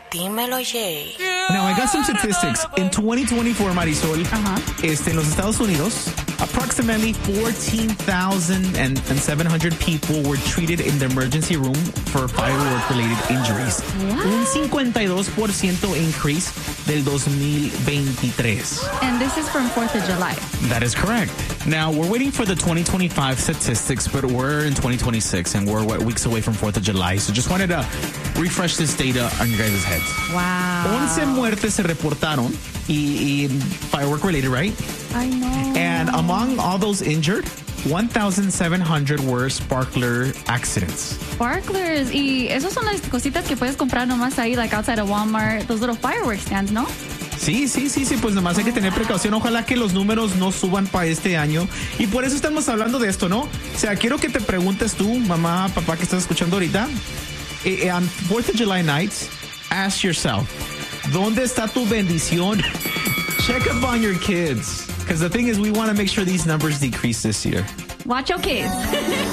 Dímelo, Jay. Now, I got some statistics. In 2024, Marisol, en los Estados Unidos, approximately 14,700 people were treated in the emergency room for firework-related injuries. What? Un 52% increase del 2023. And this is from 4th of July. That is correct. Now, we're waiting for the 2025 statistics, but we're in 2026, and we're weeks away from 4th of July. So just wanted to refresh this data on your guys' heads. Wow. 11 muertes se reportaron, y firework-related, right? I know. And among all those injured, 1,700 were sparkler accidents. Sparklers. Y esos son las cositas que puedes comprar nomás ahí, like outside of Walmart, those little fireworks stands, ¿no? Sí, pues nomás hay que tener precaución. Ojalá que los números no suban para este año. Y por eso estamos hablando de esto, ¿no? O sea, quiero que te preguntes tú, mamá, papá, que estás escuchando ahorita, on 4th of July nights, ask yourself, ¿dónde está tu bendición? Check up on your kids. Because the thing is, we want to make sure these numbers decrease this year. Watch your kids.